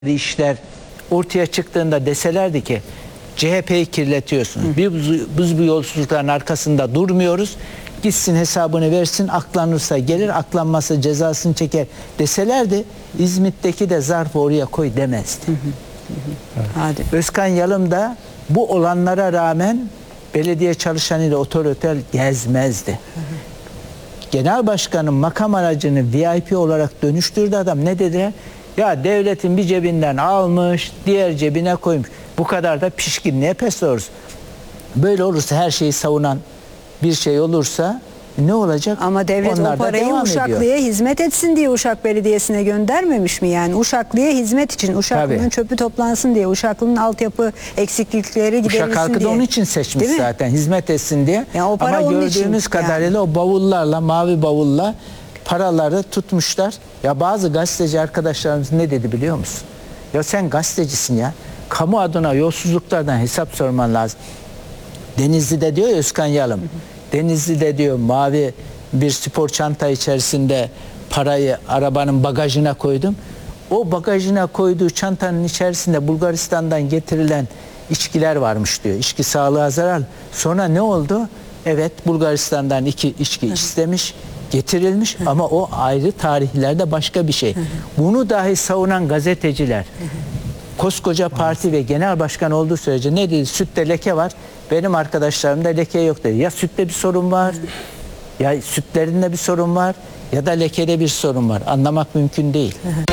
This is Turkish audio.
işler ortaya çıktığında deselerdi ki CHP'yi kirletiyorsunuz. Biz bu yolsuzlukların arkasında durmuyoruz. Gitsin hesabını versin, aklanırsa gelir, aklanmazsa cezasını çeker deselerdi, İzmit'teki de zarfı oraya koy demezdi. Hadi. Özkan Yalım da bu olanlara rağmen belediye çalışanıyla otel gezmezdi. Genel başkanın makam aracını VIP olarak dönüştürdü adam. Ne dedi? Ya devletin bir cebinden almış, diğer cebine koymuş. Bu kadar da pişkinliğe pes oluruz. Böyle olursa, her şeyi savunan bir şey olursa ne olacak? Ama devlet onlar o parayı devam Uşaklı'ya ediyor. hizmet etsin diye Uşak Belediyesi'ne göndermemiş mi yani? Uşaklı'ya hizmet için, Uşaklı'nın Tabii. çöpü toplansın diye, Uşaklı'nın altyapı eksiklikleri giderilsin Uşak halkı diye. da onun için seçmiş Değil mi? zaten, hizmet etsin diye. Ya o para ama onun gördüğümüz için kadarıyla yani. o bavullarla, mavi bavulla paraları tutmuşlar. Ya bazı gazeteci arkadaşlarımız ne dedi biliyor musun? Ya sen gazetecisin ya. Kamu adına yolsuzluklardan hesap sorman lazım. Denizli'de diyor ya Özkan Yalım. Denizli'de diyor mavi bir spor çanta içerisinde parayı arabanın bagajına koydum. O bagajına koyduğu çantanın içerisinde Bulgaristan'dan getirilen içkiler varmış diyor. İçki sağlığa zarar. Sonra ne oldu? Evet, Bulgaristan'dan içki istemiş, getirilmiş ama o ayrı tarihlerde başka bir şey. Bunu dahi savunan gazeteciler, koskoca parti ve genel başkan olduğu sürece ne dedi? Sütte leke var. Benim arkadaşlarımda leke yok dedi. Ya sütte bir sorun var, ya sütlerinde bir sorun var, ya da lekede bir sorun var. Anlamak mümkün değil.